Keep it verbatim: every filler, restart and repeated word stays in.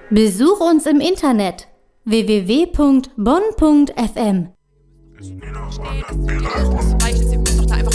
Besuch uns im Internet w w w punkt bonn punkt f m. Ihr müsst doch da einfach